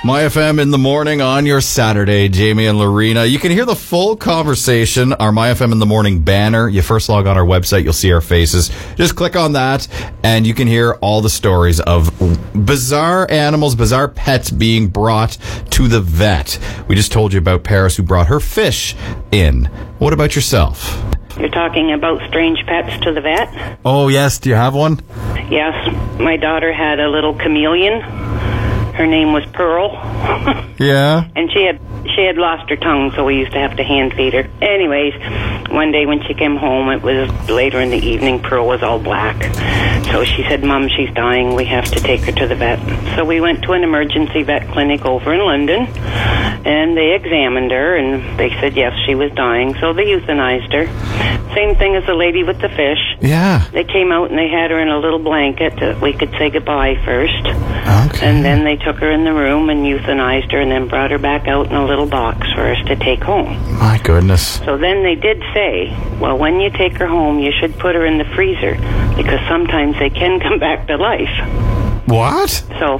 My FM in the morning on your Saturday, Jamie and Lorena. You can hear the full conversation, our My FM in the morning banner. You first log on our website, you'll see our faces. Just click on that, and you can hear all the stories of bizarre animals, bizarre pets being brought to the vet. We just told you about Paris, who brought her fish in. What about yourself? You're talking about strange pets to the vet? Oh, yes. Do you have one? Yes. My daughter had a little chameleon. Her name was Pearl. Yeah. And she had lost her tongue, so we used to have to hand feed her. Anyways, one day when she came home, it was later in the evening, Pearl was all black. So she said, Mom, she's dying. We have to take her to the vet. So we went to an emergency vet clinic over in London, and they examined her, and they said, yes, she was dying. So they euthanized her. Same thing as the lady with the fish. Yeah. They came out and they had her in a little blanket that we could say goodbye first. Okay. And then they took her in the room and euthanized her and then brought her back out in a little box for us to take home. My goodness. So then they did say, well, when you take her home, you should put her in the freezer because sometimes they can come back to life. What? So,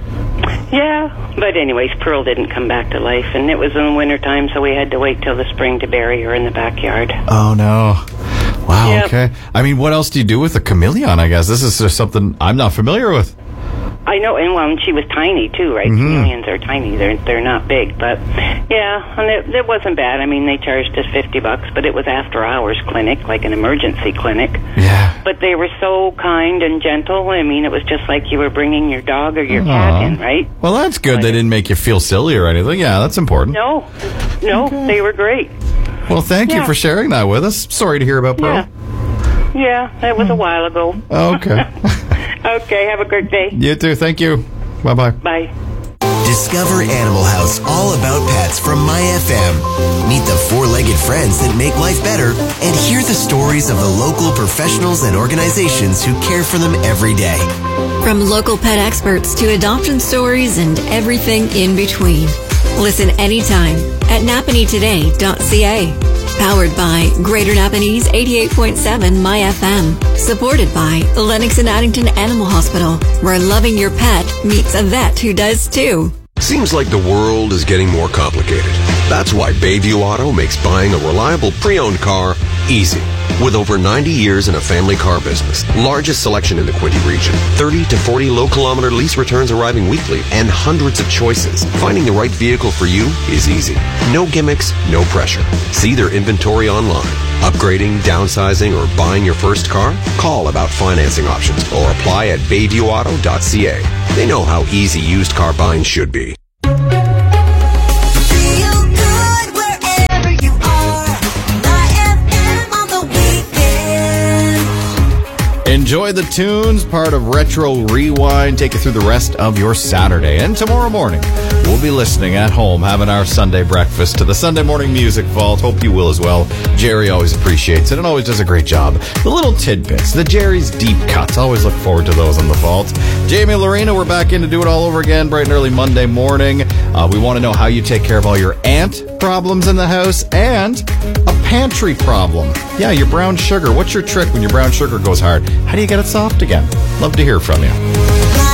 yeah. But anyways, Pearl didn't come back to life, and it was in the wintertime, so we had to wait till the spring to bury her in the backyard. Oh, no. Wow, Yep. Okay. I mean, what else do you do with a chameleon, I guess? This is just something I'm not familiar with. I know, and she was tiny too, right? Chameleons are tiny; they're not big, but yeah, and it wasn't bad. I mean, they charged us $50, but it was after hours clinic, like an emergency clinic. Yeah. But they were so kind and gentle. I mean, it was just like you were bringing your dog or your cat in, right? Well, that's good. They didn't make you feel silly or anything. Yeah, that's important. No, they were great. Well, thank you for sharing that with us. Sorry to hear about Pearl. Yeah, that was a while ago. Okay. Okay, have a great day. You too. Thank you. Bye-bye. Bye. Discover Animal House, all about pets from My FM. Meet the four-legged friends that make life better and hear the stories of the local professionals and organizations who care for them every day. From local pet experts to adoption stories and everything in between. Listen anytime at napanitoday.ca. Powered by Greater Napanese 88.7 My FM. Supported by Lennox and Addington Animal Hospital, where loving your pet meets a vet who does too. Seems like the world is getting more complicated. That's why Bayview Auto makes buying a reliable pre-owned car easy. With over 90 years in a family car business, largest selection in the Quinte region, 30 to 40 low-kilometer lease returns arriving weekly, and hundreds of choices, finding the right vehicle for you is easy. No gimmicks, no pressure. See their inventory online. Upgrading, downsizing, or buying your first car? Call about financing options or apply at bayviewauto.ca. They know how easy used car buying should be. Enjoy the tunes, part of Retro Rewind. Take you through the rest of your Saturday. And tomorrow morning, we'll be listening at home, having our Sunday breakfast to the Sunday Morning Music Vault. Hope you will as well. Jerry always appreciates it and always does a great job. The little tidbits, the Jerry's deep cuts. Always look forward to those on the Vault. Jamie and Lorena, we're back in to do it all over again bright and early Monday morning. We want to know how you take care of all your ant problems in the house and a pantry problem. Yeah, your brown sugar. What's your trick when your brown sugar goes hard? How do you get it soft again? Love to hear from you.